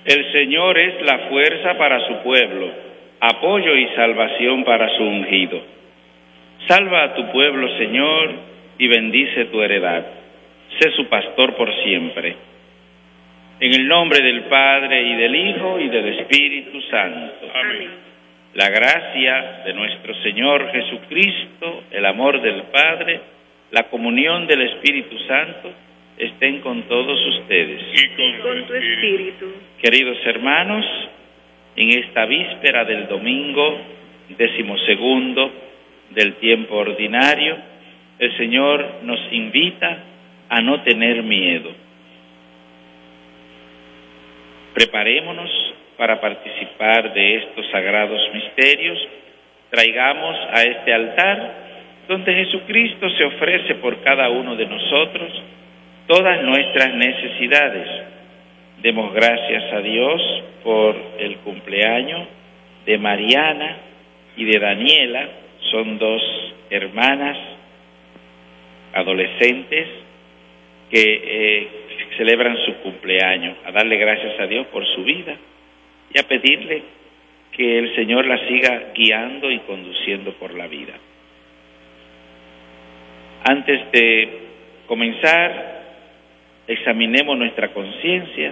El Señor es la fuerza para su pueblo, apoyo y salvación para su ungido. Salva a tu pueblo, Señor, y bendice tu heredad. Sé su pastor por siempre. En el nombre del Padre, y del Hijo, y del Espíritu Santo. Amén. La gracia de nuestro Señor Jesucristo, el amor del Padre, la comunión del Espíritu Santo, estén con todos ustedes. Y con tu espíritu. Queridos hermanos, en esta víspera del domingo 12º del tiempo ordinario, el Señor nos invita a no tener miedo. Preparémonos para participar de estos sagrados misterios. Traigamos a este altar, donde Jesucristo se ofrece por cada uno de nosotros, todas nuestras necesidades. Demos gracias a Dios por el cumpleaños de Mariana y de Daniela. Son dos hermanas adolescentes que celebran su cumpleaños. A darle gracias a Dios por su vida y a pedirle que el Señor la siga guiando y conduciendo por la vida. Antes de comenzar, examinemos nuestra conciencia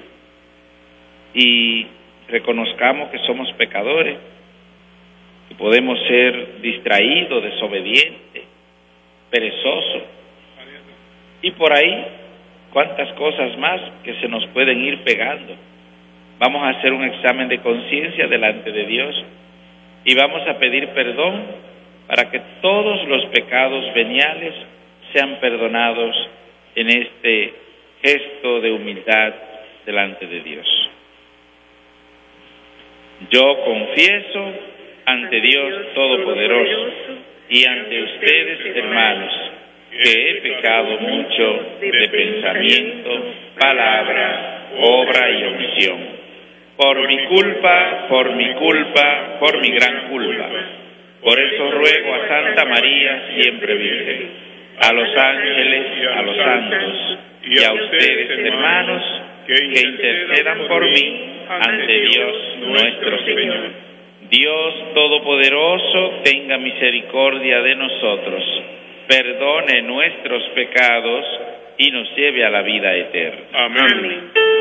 y reconozcamos que somos pecadores, que podemos ser distraídos, desobedientes, perezosos, y por ahí cuántas cosas más que se nos pueden ir pegando. Vamos a hacer un examen de conciencia delante de Dios y vamos a pedir perdón para que todos los pecados veniales sean perdonados en este gesto de humildad delante de Dios. Yo confieso ante Dios Todopoderoso y ante ustedes, hermanos, que he pecado mucho de pensamiento, palabra, obra y omisión. Por mi culpa, por mi gran culpa. Por eso ruego a Santa María, siempre Virgen, a los ángeles, a los santos y a ustedes, hermanos, que intercedan por mí ante Dios nuestro Señor. Dios Todopoderoso, tenga misericordia de nosotros, perdone nuestros pecados y nos lleve a la vida eterna. Amén.